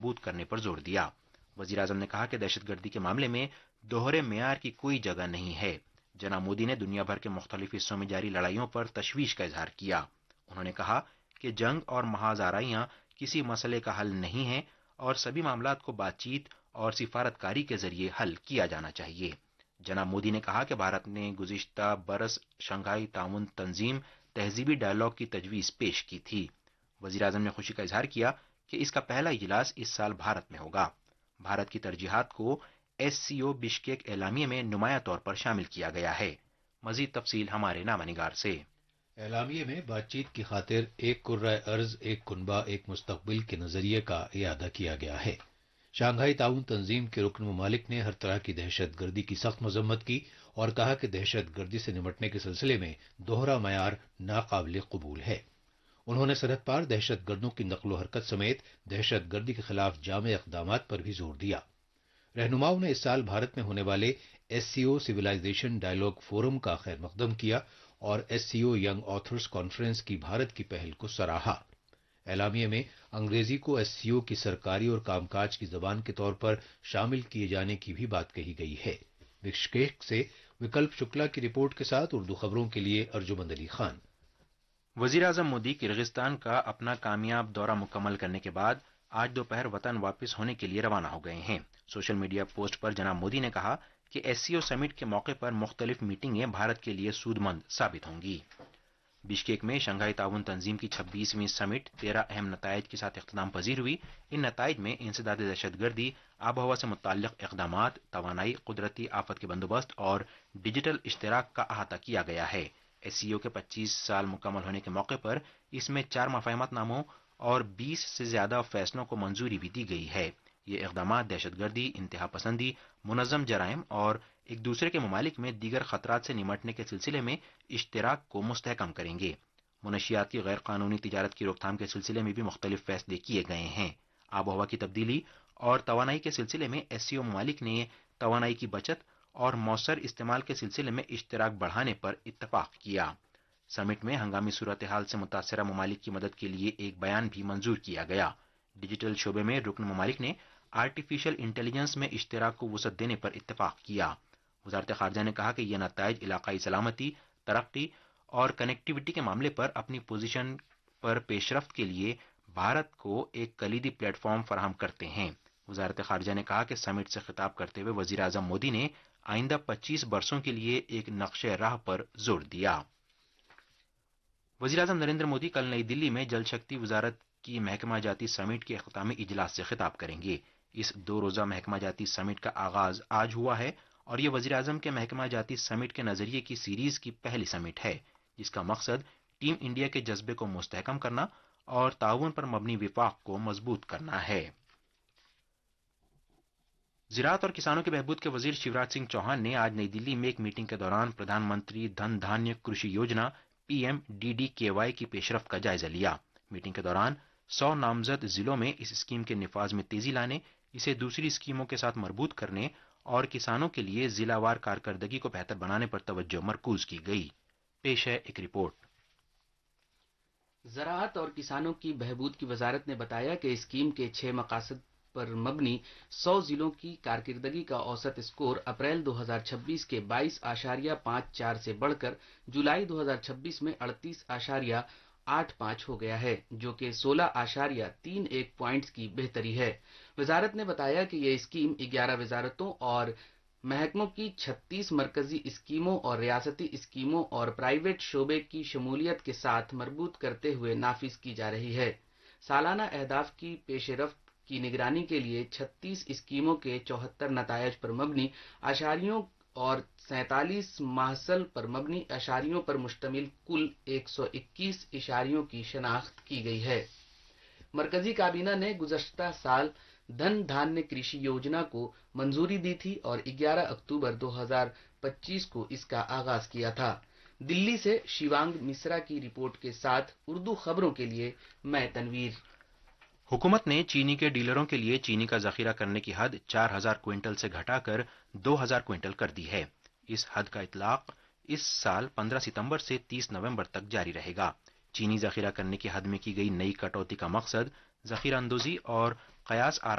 मजबूत करने पर जोर दिया। वजीर आजम ने कहा कि दहशतगर्दी के मामले में दोहरे मेयार की कोई जगह नहीं है। जनाब मोदी ने दुनिया भर के मुख्तलिफ हिस्सों में जारी लड़ाइयों पर तशवीश का इजहार किया। उन्होंने कहा कि जंग और महाज आराइयां किसी मसले का हल नहीं है और सभी मामलात को बातचीत और सिफारतकारी के जरिए हल किया जाना चाहिए। जनाब मोदी ने कहा कि भारत ने गुज़िश्ता बरस शंघाई ताउन तंजीम तहजीबी डायलॉग की तजवीज़ पेश की थी। वज़ीर आज़म ने खुशी का इजहार किया कि इसका पहला इजलास इस साल भारत में होगा। भारत की तरजीहात को SCO बिश्केक एलामिया में नुमाया तौर पर शामिल किया गया है। मजीद तफसील हमारे नामानिगार से। एलामिया में बातचीत की खातिर एक कुर्रा अर्ज एक कुनबा एक मुस्तकबिल के नजरिए का इयादा किया गया है। शंघाई ताउन तंजीम के रुकन ममालिक ने हर तरह की दहशत गर्दी की सख्त मजम्मत की और कहा कि दहशत गर्दी से निपटने के सिलसिले में दोहरा मयार नाकाबिल कबूल है। उन्होंने सरहद पार दहशत गर्दों की नकलो हरकत समेत दहशत गर्दी के खिलाफ जामे इकदाम पर भी जोर दिया। रहनुमाओं ने इस साल भारत में होने वाले SCO सिविलाइजेशन डायलॉग फोरम का खैर मकदम किया और SCO यंग ऑथर्स कॉन्फ्रेंस की भारत की पहल को सराहा। एलामिया में अंग्रेजी को SCO की सरकारी और कामकाज की जबान के तौर पर शामिल किए जाने की भी बात कही गई है। बिश्केक से विकल्प शुक्ला की रिपोर्ट के साथ उर्दू खबरों के लिए अर्जुमंद अली खान। वजीर आजम मोदी किर्गिस्तान का अपना कामयाब दौरा मुकम्मल करने के बाद आज दोपहर वतन वापस होने के लिए रवाना हो गए हैं। सोशल मीडिया पोस्ट पर जनाब मोदी ने कहा कि SCO समिट के मौके पर मुख्तलिफ मीटिंगें भारत के लिए सूदमंद साबित होंगी। बिश्केक में शंघाई ताउन तंजीम की 26वीं समिट 13 अहम नतायज के साथ इख्तिताम पजीर हुई। इन नतायज में इंसदाद दहशतगर्दी, आबोहवा से मुताल्लिक इक़दामात, तवानाई, कुदरती आफत के बंदोबस्त और डिजिटल इश्तराक का अहाता किया गया है। SCO के 25 साल मुकम्मल होने के मौके पर इसमें 4 मफाहमतनामों और 20 से ज्यादा फैसलों को मंजूरी भी दी गई है। ये इक़दामात दहशतगर्दी, इंतहा पसंदी, मुनज़्ज़म जराइम और एक दूसरे के ममालिक में दीगर खतरात से निमटने के सिलसिले में इश्तराक को मुस्तहकम करेंगे। मुनशियात की गैर कानूनी तिजारत की रोकथाम के सिलसिले में भी मुख्तलिफ फैसले किए गए हैं। आबोहवा की तब्दीली और तवानाई के सिलसिले में SCO ममालिक ने तवानाई की बचत और मौसर इस्तेमाल के सिलसिले में इश्तराक बढ़ाने पर इत्तफाक किया। समिट में हंगामी सूरत हाल से मुतासरा ममालिक की मदद के लिए एक बयान भी मंजूर किया गया। डिजिटल शोबे में रुकन ममालिक ने आर्टिफिशियल इंटेलिजेंस में इश्तराक को वसअत देने पर इत्तफाक किया। वजारत खारजा ने कहा कि यह नतायज इलाकाई सलामती, तरक्की और कनेक्टिविटी के मामले पर अपनी पोजीशन पर पेशरफ्त के लिए भारत को एक कलीदी प्लेटफॉर्म फराहम करते हैं। वजारत खारजा ने कहा कि समिट से खिताब करते हुए वजीर आजम मोदी ने आइंदा 25 बरसों के लिए एक नक्शे राह पर जोर दिया। वजीर आजम नरेंद्र मोदी कल नई दिल्ली में जल शक्ति वजारत की महकमा जाती समिट के अख्तामी इजलास से खिताब करेंगे। इस 2 रोजा महकमा जाती समिट का आगाज आज हुआ है और ये वजीर आजम के महकमा जाती समिट के नजरिए की सीरीज की पहली समिट है, जिसका मकसद टीम इंडिया के जज्बे को मुस्तहकम करना और ताउन पर मबनी विफाक को मजबूत करना है। ज़राअत और किसानों के बहबूद के वजीर शिवराज सिंह चौहान ने आज नई दिल्ली में एक मीटिंग के दौरान प्रधानमंत्री धन धान्य कृषि योजना PMDDKY की पेशरफ्त का जायजा लिया। मीटिंग के दौरान 100 नामजद जिलों में इस स्कीम के निफाज में तेजी लाने, इसे दूसरी स्कीमों के साथ मरबूत करने और किसानों के लिए जिलावार कारकर्दगी को बेहतर बनाने पर तवज्जो मरकूज की गई। पेश है एक रिपोर्ट। ज़राअत और किसानों की बहबूद की वजारत ने बताया कि स्कीम के 6 मकासद पर मबनी 100 जिलों की कारकर्दगी का औसत स्कोर अप्रैल 2026 के 22.54 से बढ़कर जुलाई 2026 में 38.85 हो गया है, जो कि 16.31 पॉइंट्स की बेहतरी है। वजारत ने बताया कि यह स्कीम 11 वजारतों और महकमों की 36 मरकजी स्कीमों और रियासती स्कीमों और प्राइवेट शोबे की शमूलियत के साथ मरबूत करते हुए नाफिज की जा रही है। सालाना अहदाफ की पेशरफ्त की निगरानी के लिए 36 स्कीमों के 74 नतायज पर मबनी आशारियों और 47 माहसल पर मबनी आशारियों पर मुश्तमिल कुल 121 इशारियों की शनाख्त की गई है। मरकजी काबीना ने गुज़श्ता साल धन धान्य कृषि योजना को मंजूरी दी थी और 11 अक्टूबर 2025 को इसका आगाज किया था। दिल्ली से शिवांग मिश्रा की रिपोर्ट के साथ उर्दू खबरों के लिए मैं तनवीर। हुकूमत ने चीनी के डीलरों के लिए चीनी का जखीरा करने की हद 4000 क्विंटल से घटाकर 2000 क्विंटल कर दी है। इस हद का इतलाक इस साल 15 सितंबर से 30 नवंबर तक जारी रहेगा। चीनी जखीरा करने की हद में की गई नई कटौती का मकसद ذخیرہ اندوزی اور قیاس